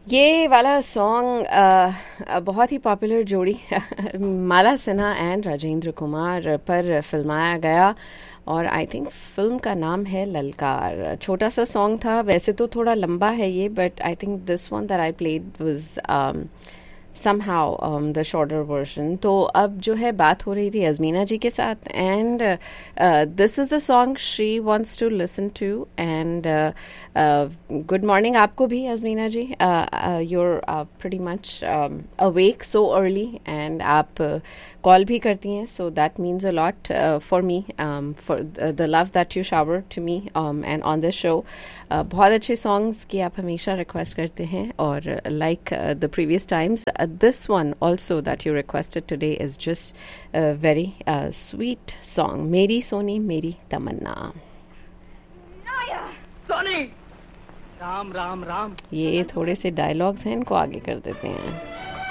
ये वाला सॉन्ग बहुत ही पॉपुलर जोड़ी माला सिन्हा एंड राजेंद्र कुमार पर फिल्माया गया। और आई थिंक फिल्म का नाम है ललकार। छोटा सा सॉन्ग था, वैसे तो थोड़ा लंबा है ये, but I think this one that I played was somehow the shorter version. तो अब जो है बात हो रही थी अजमीना जी के साथ, and this is the song she wants to listen to. And good morning आपको भी अजमीना जी। you're pretty much awake so early, and आप कॉल भी करती हैं, so that means a lot for me, for the love that you shower to me and on this show. बहुत अच्छे songs की आप हमेशा रिक्वेस्ट करते हैं, और like the previous times this one also that you requested today is just a very sweet song. मेरी सोनी मेरी तमन्ना। सोनी, राम राम राम। ये थोड़े से डायलॉग्स हैं, इनको आगे कर देते हैं।